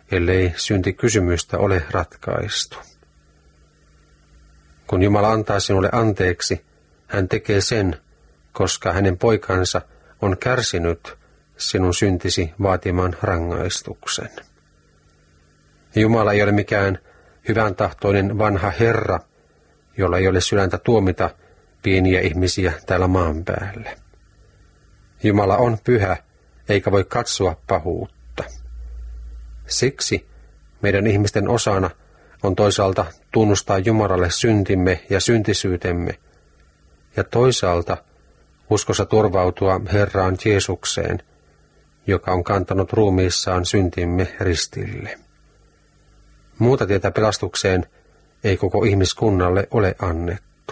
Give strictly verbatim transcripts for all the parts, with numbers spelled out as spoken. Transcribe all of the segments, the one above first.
ellei syntikysymystä ole ratkaistu. Kun Jumala antaa sinulle anteeksi, hän tekee sen, koska hänen poikansa on kärsinyt sinun syntisi vaatiman rangaistuksen. Jumala ei ole mikään hyvän tahtoinen vanha Herra, jolla ei ole sydäntä tuomita pieniä ihmisiä täällä maan päällä. Jumala on pyhä, eikä voi katsoa pahuutta. Siksi meidän ihmisten osana on toisaalta tunnustaa Jumalalle syntimme ja syntisyytemme, ja toisaalta uskossa turvautua Herraan Jeesukseen, joka on kantanut ruumiissaan syntimme ristille. Muuta tietä pelastukseen ei koko ihmiskunnalle ole annettu.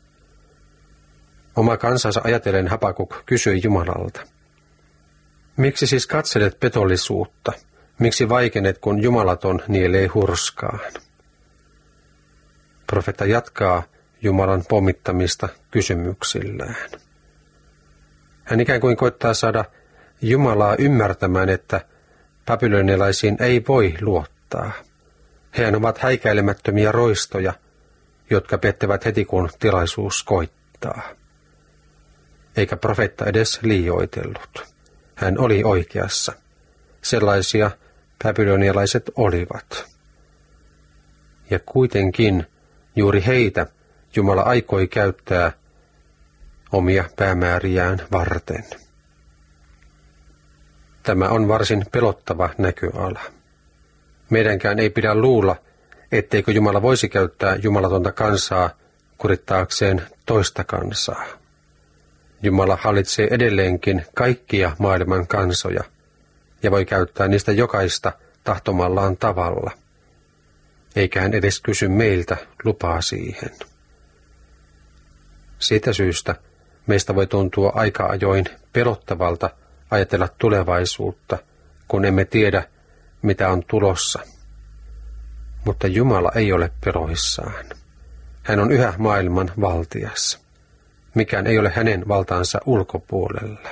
Oma kansansa ajatellen Habakuk kysyi Jumalalta: miksi siis katselet petollisuutta? Miksi vaikenet, kun jumalaton nielee hurskaan? Profeetta jatkaa Jumalan pommittamista kysymyksillään. Hän ikään kuin koittaa saada Jumalaa ymmärtämään, että babylonialaisiin ei voi luottaa. Hehän ovat häikäilemättömiä roistoja, jotka pettävät heti kun tilaisuus koittaa. Eikä profeetta edes liioitellut. Hän oli oikeassa. Sellaisia babylonialaiset olivat. Ja kuitenkin juuri heitä Jumala aikoi käyttää omia päämääriään varten. Tämä on varsin pelottava näköala. Meidänkään ei pidä luulla, etteikö Jumala voisi käyttää jumalatonta kansaa kurittaakseen toista kansaa. Jumala hallitsee edelleenkin kaikkia maailman kansoja ja voi käyttää niistä jokaista tahtomallaan tavalla. Eikä hän edes kysy meiltä lupaa siihen. Siitä syystä meistä voi tuntua aika ajoin pelottavalta ajatella tulevaisuutta, kun emme tiedä, mitä on tulossa. Mutta Jumala ei ole peloissaan. Hän on yhä maailman valtias. Mikään ei ole hänen valtaansa ulkopuolella.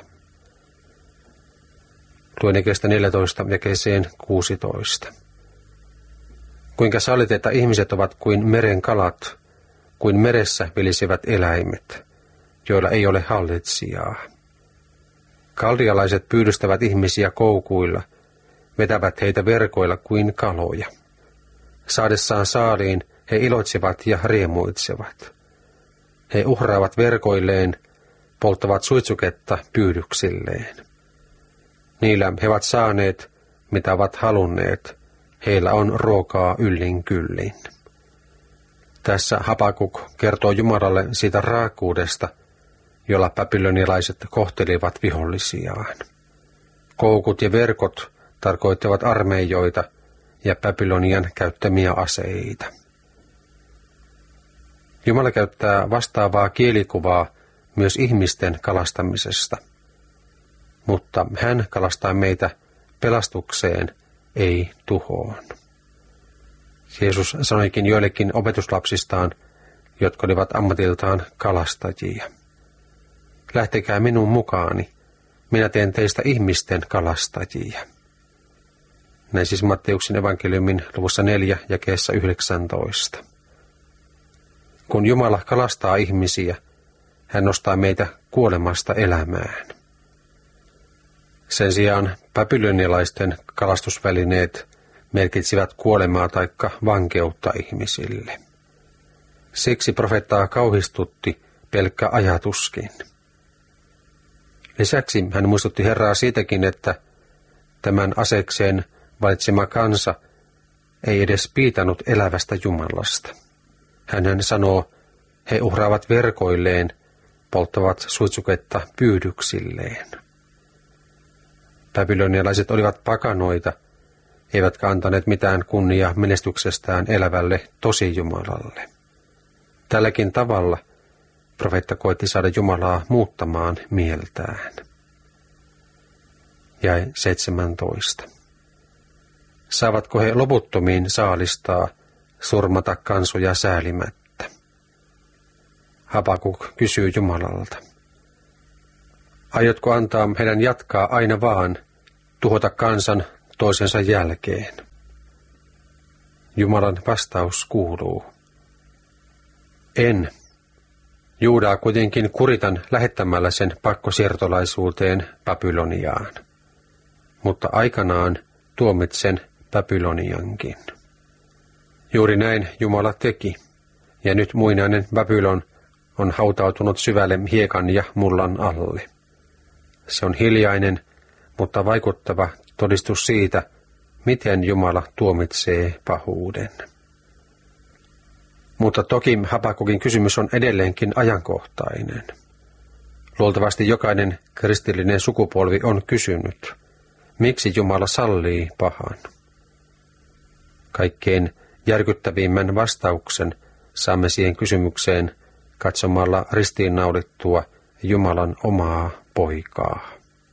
Luen jakeesta neljätoista jakeeseen kuusitoista. Kuinka sallit, että ihmiset ovat kuin meren kalat, kuin meressä vilisivät eläimet, joilla ei ole hallitsijaa. Kaldialaiset pyydystävät ihmisiä koukuilla, vetävät heitä verkoilla kuin kaloja. Saadessaan saaliin he iloitsevat ja riemuitsevat. He uhraavat verkoilleen, polttavat suitsuketta pyydyksilleen. Niillä he ovat saaneet, mitä ovat halunneet. Heillä on ruokaa yllin kyllin. Tässä Habakuk kertoo Jumalalle siitä raakuudesta, jolla babylonialaiset kohtelivat vihollisiaan. Koukut ja verkot tarkoittavat armeijoita ja Babylonian käyttämiä aseita. Jumala käyttää vastaavaa kielikuvaa myös ihmisten kalastamisesta, mutta hän kalastaa meitä pelastukseen, ei tuhoon. Jeesus sanoikin joillekin opetuslapsistaan, jotka olivat ammatiltaan kalastajia: lähtekää minun mukaani, minä teen teistä ihmisten kalastajia. Näin siis Matteuksen evankeliumin luvussa neljä jakeessa yhdeksäntoista. Kun Jumala kalastaa ihmisiä, hän nostaa meitä kuolemasta elämään. Sen sijaan babylonialaisten kalastusvälineet merkitsivät kuolemaa taikka vankeutta ihmisille. Siksi profeettaa kauhistutti pelkkä ajatuskin. Lisäksi hän muistutti Herraa siitäkin, että tämän asekseen valitsema kansa ei edes piitannut elävästä Jumalasta. Hänhän sanoo, he uhraavat verkoilleen, polttavat suitsuketta pyydyksilleen. Babylonialaiset olivat pakanoita, eivätkä antaneet mitään kunniaa menestyksestään elävälle tosijumalalle. Tälläkin tavalla profeetta koetti saada Jumalaa muuttamaan mieltään. Jae seitsemäntoista. Saavatko he loputtomiin saalistaa, surmata kansoja säälimättä? Habakuk kysyy Jumalalta: aiotko antaa heidän jatkaa aina vaan, tuhota kansan toisensa jälkeen? Jumalan vastaus kuuluu: En. Juudaa kuitenkin kuritan lähettämällä sen pakkosiirtolaisuuteen Babyloniaan. Mutta aikanaan tuomitsen Babyloniankin. Juuri näin Jumala teki, ja nyt muinainen Babylon on hautautunut syvälle hiekan ja mullan alle. Se on hiljainen, mutta vaikuttava todistus siitä, miten Jumala tuomitsee pahuuden. Mutta toki Habakukin kysymys on edelleenkin ajankohtainen. Luultavasti jokainen kristillinen sukupolvi on kysynyt, miksi Jumala sallii pahan. Kaikkein järkyttävimmän vastauksen saamme siihen kysymykseen katsomalla ristiinnaulittua Jumalan omaa poikaa.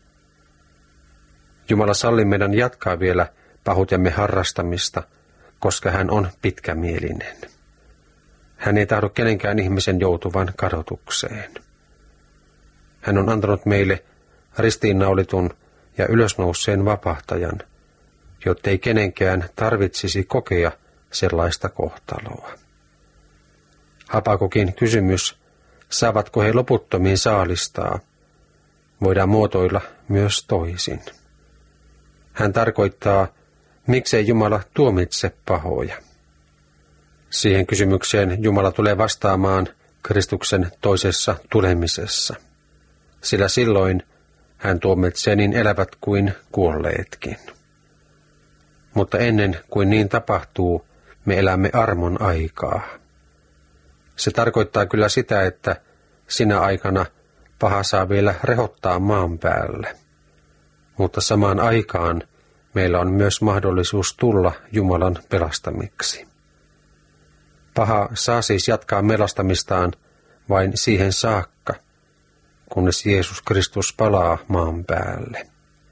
Jumala salli meidän jatkaa vielä pahuutemme harrastamista, koska hän on pitkämielinen. Hän ei tahdo kenenkään ihmisen joutuvan kadotukseen. Hän on antanut meille ristiinnaulitun ja ylösnouseen vapahtajan, jottei kenenkään tarvitsisi kokea sellaista kohtaloa. Habakukin kysymys, saavatko he loputtomiin saalistaa, voidaan muotoilla myös toisin. Hän tarkoittaa, miksei Jumala tuomitse pahoja. Siihen kysymykseen Jumala tulee vastaamaan Kristuksen toisessa tulemisessa, sillä silloin hän tuomitsee niin elävät kuin kuolleetkin. Mutta ennen kuin niin tapahtuu, me elämme armon aikaa. Se tarkoittaa kyllä sitä, että sinä aikana paha saa vielä rehottaa maan päälle. Mutta samaan aikaan meillä on myös mahdollisuus tulla Jumalan pelastamiksi. Paha saa siis jatkaa melastamistaan vain siihen saakka, kunnes Jeesus Kristus palaa maan päälle.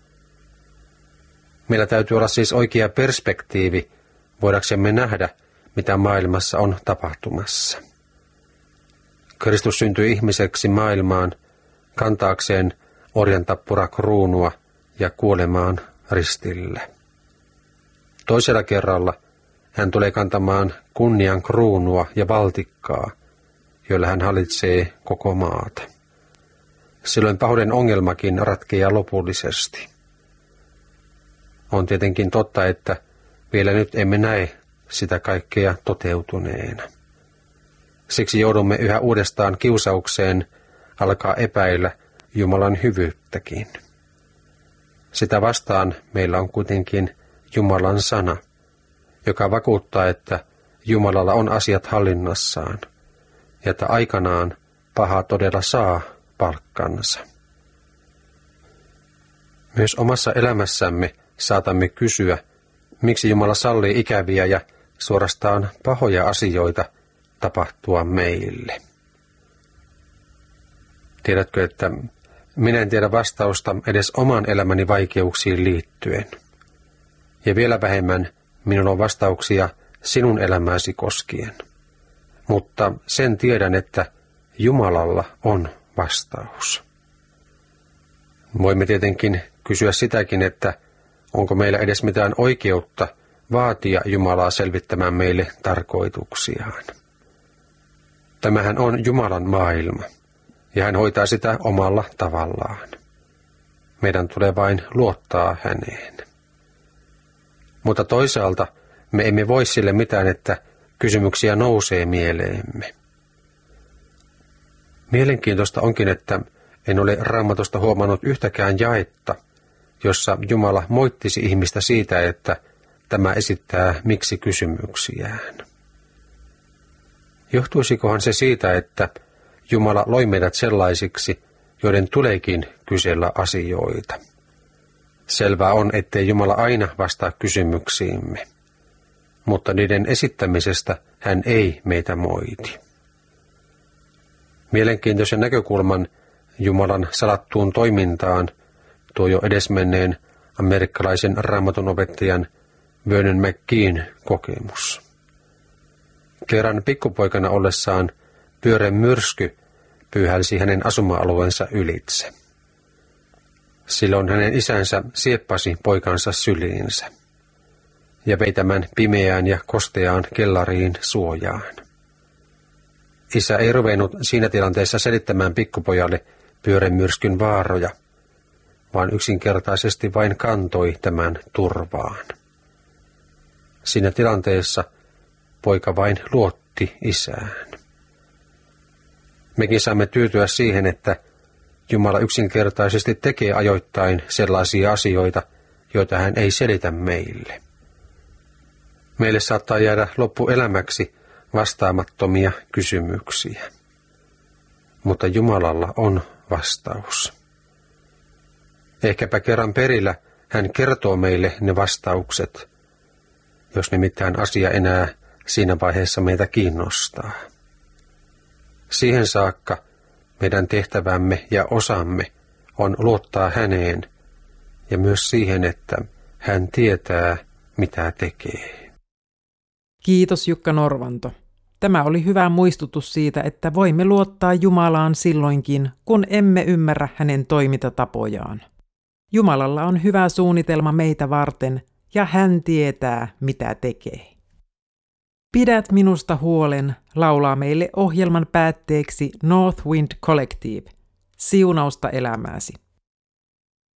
Meillä täytyy olla siis oikea perspektiivi, voidaksemme nähdä, mitä maailmassa on tapahtumassa. Kristus syntyi ihmiseksi maailmaan kantaakseen orjantappura-kruunua ja kuolemaan ristillä. Toisella kerralla hän tulee kantamaan kunnian kruunua ja valtikkaa, joilla hän hallitsee koko maata. Silloin pahuuden ongelmakin ratkeaa lopullisesti. On tietenkin totta, että vielä nyt emme näe sitä kaikkea toteutuneena. Siksi joudumme yhä uudestaan kiusaukseen alkaa epäillä Jumalan hyvyyttäkin. Sitä vastaan meillä on kuitenkin Jumalan sana, joka vakuuttaa, että Jumalalla on asiat hallinnassaan ja että aikanaan paha todella saa palkkansa. Myös omassa elämässämme saatamme kysyä, miksi Jumala sallii ikäviä ja suorastaan pahoja asioita tapahtua meille. Tiedätkö, että minä en tiedä vastausta edes oman elämäni vaikeuksiin liittyen. Ja vielä vähemmän minulla on vastauksia sinun elämääsi koskien. Mutta sen tiedän, että Jumalalla on vastaus. Voimme tietenkin kysyä sitäkin, että onko meillä edes mitään oikeutta vaatia Jumalaa selvittämään meille tarkoituksiaan. Tämähän on Jumalan maailma, ja hän hoitaa sitä omalla tavallaan. Meidän tulee vain luottaa häneen. Mutta toisaalta me emme voi sille mitään, että kysymyksiä nousee mieleemme. Mielenkiintoista onkin, että en ole Raamatusta huomannut yhtäkään jaetta, jossa Jumala moittisi ihmistä siitä, että tämä esittää miksi kysymyksiään. Johtuisikohan se siitä, että Jumala loi meidät sellaisiksi, joiden tuleekin kysellä asioita. Selvää on, ettei Jumala aina vastaa kysymyksiimme, mutta niiden esittämisestä hän ei meitä moiti. Mielenkiintoisen näkökulman Jumalan salattuun toimintaan tuo jo edesmenneen amerikkalaisen raamatun opettajan Vernon McGee'n kokemus. Kerran pikkupoikana ollessaan pyöreä myrsky pyyhälsi hänen asuma-alueensa ylitse. Silloin hänen isänsä sieppasi poikansa syliinsä. ja vei tämän pimeään ja kosteaan kellariin suojaan. Isä ei ruvennut siinä tilanteessa selittämään pikkupojalle pyörremyrskyn vaaroja, vaan yksinkertaisesti vain kantoi tämän turvaan. Siinä tilanteessa poika vain luotti isään. Mekin saamme tyytyä siihen, että Jumala yksinkertaisesti tekee ajoittain sellaisia asioita, joita hän ei selitä meille. Meille saattaa jäädä loppuelämäksi vastaamattomia kysymyksiä. Mutta Jumalalla on vastaus. Ehkäpä kerran perillä hän kertoo meille ne vastaukset, jos nimittäin asia enää siinä vaiheessa meitä kiinnostaa. Siihen saakka meidän tehtävämme ja osamme on luottaa häneen ja myös siihen, että hän tietää, mitä tekee. Kiitos Jukka Norvanto. Tämä oli hyvä muistutus siitä, että voimme luottaa Jumalaan silloinkin, kun emme ymmärrä hänen toimintatapojaan. Jumalalla on hyvä suunnitelma meitä varten ja hän tietää, mitä tekee. Pidät minusta huolen, laulaa meille ohjelman päätteeksi North Wind Collective. Siunausta elämääsi.